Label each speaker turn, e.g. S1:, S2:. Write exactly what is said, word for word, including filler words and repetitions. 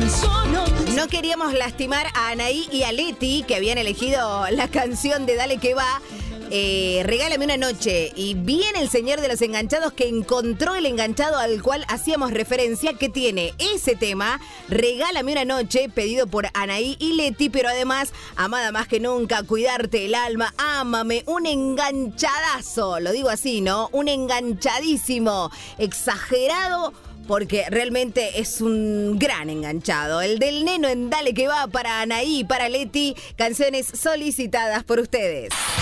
S1: No queríamos lastimar a Anaí y a Leti, que habían elegido la canción de Dale que va. Eh, regálame una noche. Y viene el señor de los enganchados que encontró el enganchado al cual hacíamos referencia, que tiene ese tema, Regálame una noche, pedido por Anaí y Leti, pero además, Amada más que nunca, Cuidarte el alma, Ámame, un enganchadazo, lo digo así, ¿no? Un enganchadísimo, exagerado, porque realmente es un gran enganchado. El del Neno en Dale que va para Anaí y para Leti, canciones solicitadas por ustedes.